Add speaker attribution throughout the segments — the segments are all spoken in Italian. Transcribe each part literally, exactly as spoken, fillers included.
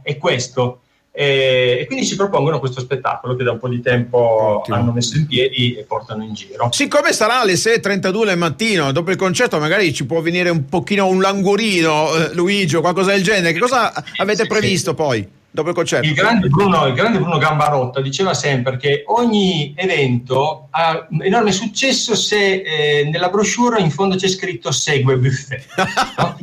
Speaker 1: è questo. E quindi ci propongono questo spettacolo che da un po' di tempo Ottimo. hanno messo in piedi e portano in giro.
Speaker 2: Siccome sarà alle sei e trentadue del mattino, dopo il concerto magari ci può venire un pochino un languorino, eh, Luigi, o qualcosa del genere. Che cosa avete sì, previsto sì. poi dopo il concerto?
Speaker 1: Il grande Bruno, il grande Bruno Gambarotta diceva sempre che ogni evento ha enorme successo se eh, nella brochure in fondo c'è scritto segue buffet. No?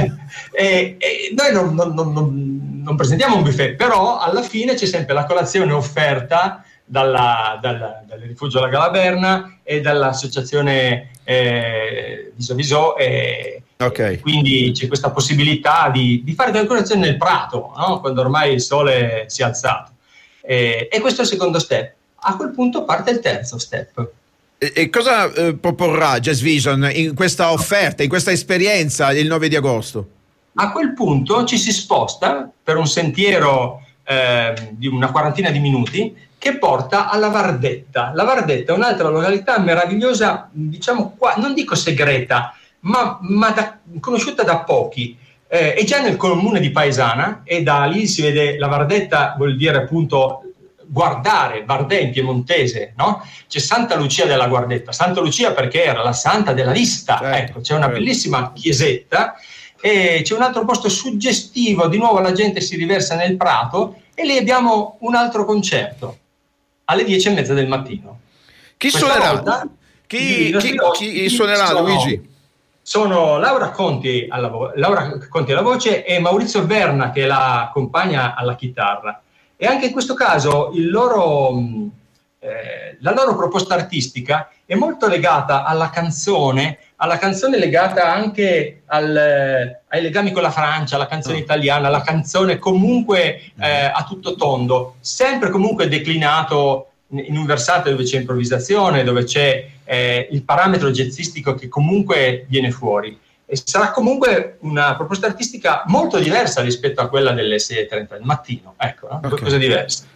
Speaker 1: e, e noi non, non, non, non presentiamo un buffet, però alla fine c'è sempre la colazione offerta dalla, dal, dal Rifugio alla Galaberna e dall'associazione eh, Viso Viso e
Speaker 2: Okay.
Speaker 1: Quindi c'è questa possibilità di, di fare delle colazioni nel prato, no? Quando ormai il sole si è alzato. E, e questo è il secondo step. A quel punto parte il terzo step.
Speaker 2: E, e cosa eh, proporrà Jazz Vision in questa offerta, in questa esperienza il nove di agosto?
Speaker 1: A quel punto ci si sposta per un sentiero eh, di una quarantina di minuti che porta alla Vardetta. La Vardetta è un'altra località meravigliosa, diciamo qua, non dico segreta, ma, ma da, conosciuta da pochi. Eh, è già nel comune di Paesana e da lì si vede la Vardetta, vuol dire appunto guardare, Vardè in piemontese, no? C'è Santa Lucia della Guardetta, Santa Lucia perché era la santa della vista, certo, ecco, c'è una certo. bellissima chiesetta e c'è un altro posto suggestivo, di nuovo la gente si riversa nel prato e lì abbiamo un altro concerto alle dieci e mezza del mattino.
Speaker 2: Chi Questa suonerà? Volta, chi, chi, chi, chi suonerà, sono, Luigi?
Speaker 1: Sono Laura Conti, alla vo- Laura Conti alla voce e Maurizio Verna che la accompagna alla chitarra. E anche in questo caso il loro, eh, la loro proposta artistica è molto legata alla canzone, alla canzone legata anche al, eh, ai legami con la Francia, alla canzone italiana, alla canzone comunque eh, a tutto tondo, sempre comunque declinato in un versante dove c'è improvvisazione, dove c'è eh, il parametro jazzistico che comunque viene fuori. E sarà comunque una proposta artistica molto diversa rispetto a quella delle sei e trenta del mattino, ecco, no? Okay. Cose diverse.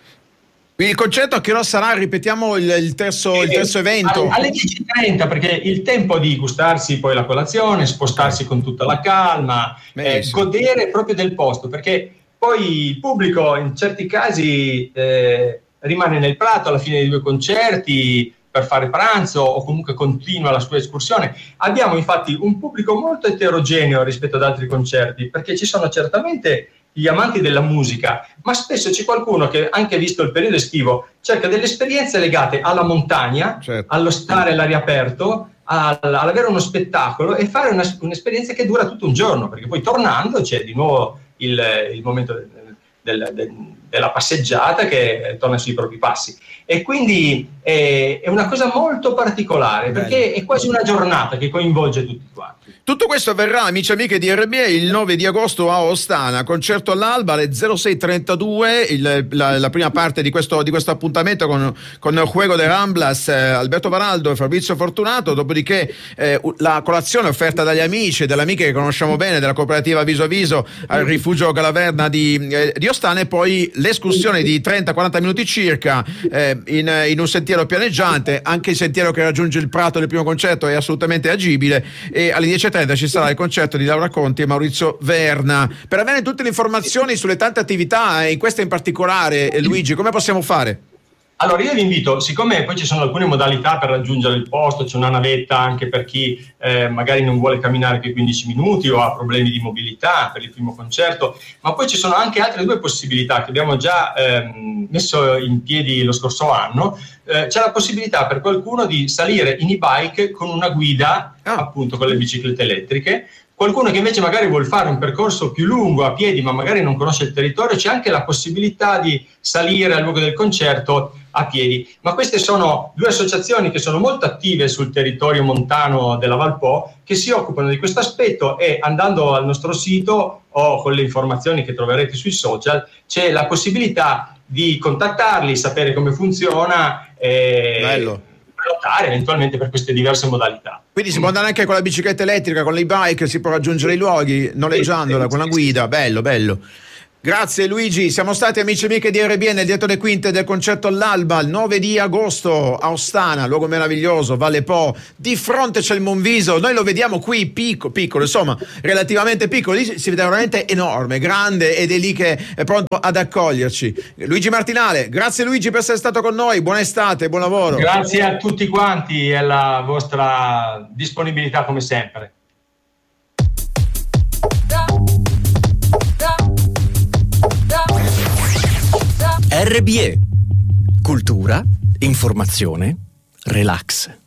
Speaker 2: Il concerto a che ora sarà? Ripetiamo il, il, terzo, il terzo evento.
Speaker 1: Alle, alle dieci e trenta, perché il tempo di gustarsi poi la colazione, spostarsi con tutta la calma, eh, godere proprio del posto, perché poi il pubblico in certi casi eh, rimane nel prato alla fine dei due concerti per fare pranzo o comunque continua la sua escursione. Abbiamo infatti un pubblico molto eterogeneo rispetto ad altri concerti, perché ci sono certamente gli amanti della musica, ma spesso c'è qualcuno che, anche visto il periodo estivo, cerca delle esperienze legate alla montagna, certo. allo stare all'aria aperto, all'avere uno spettacolo e fare una, un'esperienza che dura tutto un giorno, perché poi tornando c'è di nuovo il, il momento del, del, del, della passeggiata che torna sui propri passi. E quindi è, è una cosa molto particolare, perché Bello. È quasi una giornata che coinvolge tutti quanti.
Speaker 2: Tutto questo avverrà, amici e amiche di R B A, il nove di agosto a Ostana, concerto all'alba alle zero sei trentadue, il, la, la prima parte di questo, di questo appuntamento con, con Juego de Ramblas, eh, Alberto Varaldo e Fabrizio Fortunato, dopodiché eh, la colazione offerta dagli amici e dalle amiche che conosciamo bene della cooperativa Viso a Viso al Rifugio Galaverna di, eh, di Ostana, e poi l'escursione di trenta quaranta minuti circa eh, in, in un sentiero pianeggiante. Anche il sentiero che raggiunge il prato del primo concerto è assolutamente agibile, e alle dieci e trenta ci sarà il concerto di Laura Conti e Maurizio Verna. Per avere tutte le informazioni sulle tante attività e in questa in particolare, eh, Luigi, come possiamo fare?
Speaker 1: Allora io vi invito, siccome poi ci sono alcune modalità per raggiungere il posto, c'è una navetta anche per chi eh, magari non vuole camminare più quindici minuti o ha problemi di mobilità per il primo concerto, ma poi ci sono anche altre due possibilità che abbiamo già ehm, messo in piedi lo scorso anno. Eh, c'è la possibilità per qualcuno di salire in e-bike con una guida, ah. appunto con le biciclette elettriche. Qualcuno che invece magari vuol fare un percorso più lungo a piedi, ma magari non conosce il territorio, c'è anche la possibilità di salire al luogo del concerto a piedi. Ma queste sono due associazioni che sono molto attive sul territorio montano della Valpo, che si occupano di questo aspetto, e andando al nostro sito o con le informazioni che troverete sui social c'è la possibilità di contattarli, sapere come funziona e
Speaker 2: Bello.
Speaker 1: Prenotare eventualmente per queste diverse modalità.
Speaker 2: Quindi si può andare anche con la bicicletta elettrica, con l'e-bike, si può raggiungere i luoghi noleggiandola sì, sì, con la guida. Sì. Bello, bello. Grazie Luigi, siamo stati amici e amiche di R B N dietro le quinte del concerto all'Alba il nove di agosto a Ostana, luogo meraviglioso, Valle Po, di fronte c'è il Monviso, noi lo vediamo qui piccolo, piccolo, insomma relativamente piccolo, lì si vede veramente enorme, grande ed è lì che è pronto ad accoglierci. Luigi Martinale, grazie Luigi per essere stato con noi, buona estate, buon lavoro.
Speaker 1: Grazie a tutti quanti e alla vostra disponibilità come sempre.
Speaker 3: R B E. Cultura, informazione, relax.